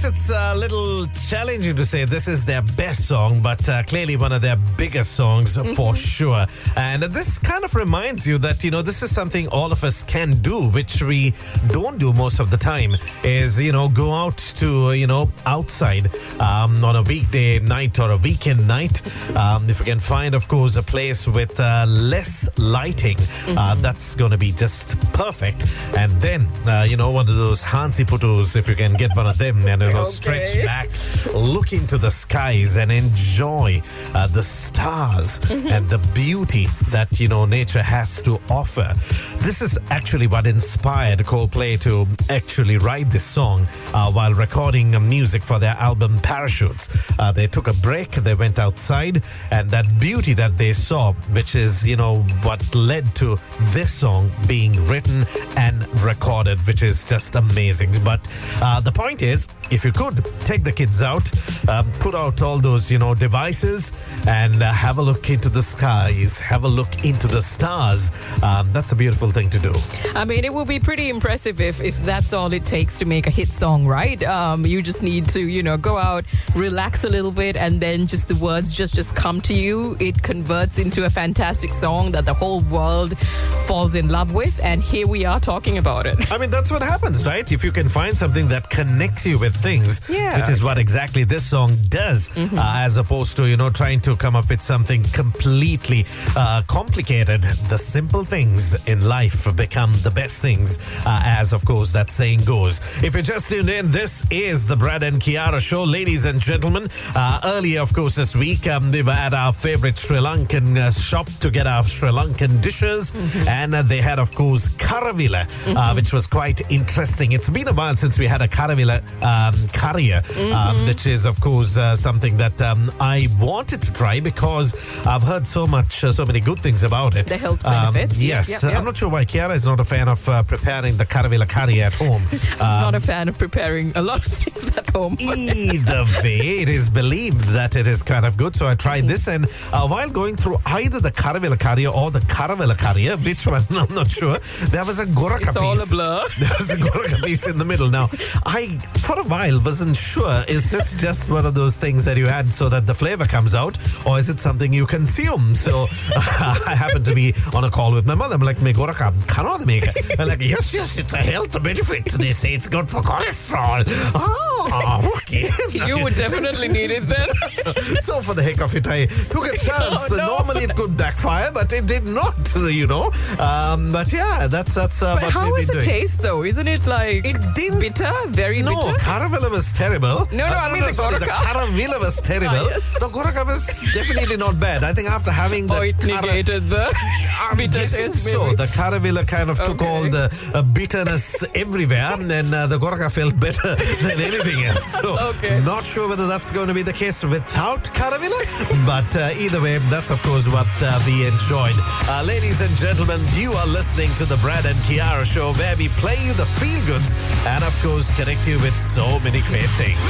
guess it's a little challenging to say this is their best song, but clearly one of their biggest songs for sure. And this kind of reminds you that, this is something all of us can do, which we don't do most of the time, is, go out to, outside on a weekday night or a weekend night. If you can find, of course, a place with less lighting, that's going to be just perfect. And then, one of those Hansi Putus, if you can get one of them and, stretch back, look into the skies and enjoy the stars and the beauty that, nature has to offer. This is actually what inspired Coldplay to actually write this song while recording music for their album Parachutes. They took a break, they went outside, and that beauty that they saw, which is, what led to this song being written and recorded, which is just amazing. But the point is, if you could take the kids out, put out all those, devices and have a look into the skies, have a look into the stars. That's a beautiful thing to do. I mean, it will be pretty impressive if that's all it takes to make a hit song, right? You just need to, go out, relax a little bit, and then just the words just come to you. It converts into a fantastic song that the whole world falls in love with, and here we are talking about it. I mean, that's what happens, right? If you can find something that connects you with things, which is what exactly this song does, as opposed to, trying to come up with something completely complicated. The simple things in life become the best things, as, of course, that saying goes. If you just tuned in, this is the Brad and Kiara Show. Ladies and gentlemen, earlier, of course, this week, we were at our favorite Sri Lankan shop to get our Sri Lankan dishes, and they had, of course, Karavila, which was quite interesting. It's been a while since we had a Karavila curry, which is, of course, something that I wanted to try because I've heard so many good things about it. The health benefits. Yes. I'm not sure why Kiara is not a fan of preparing the Karavila curry at home. Not a fan of preparing a lot of things at home. Either way, it is believed that it is kind of good. So I tried this, and while going through either the Karavila curry or the Karavila curry, which one, I'm not sure, there was a Goraka piece. It's all a blur. There was a Goraka piece in the middle. Now, I, for a while, wasn't sure, is this just one of those things that you add so that the flavor comes out, or is it something you consume? So I happened to be on a call with my mother. I'm like, "Me Goraka, can't make it." I'm like, yes, it's a health benefit. They say it's good for cholesterol. Oh, okay. You would definitely need it then. So for the heck of it, I took a chance. Oh, no. Normally it could backfire, but it did not, But yeah, that's what how we've is been the doing. taste though? Isn't it like It didn't. bitter? Very No, bitter? Karavila was terrible. No, I mean the sorry, the Goraka. Karavila was terrible. Yes. The Goraka was definitely not bad. I think after having the it negated the I'm bitter guessing taste. so. Maybe. The Karavila kind of took all the bitterness everywhere, and then the Goraka felt better than anything else. So, not sure whether that's going to be the case without Karavila, but either way, that's of course what we enjoyed. Ladies and gentlemen, you are listening to the Brad and Kiara Show, where we play you the feel goods and of course connect you with so many great things.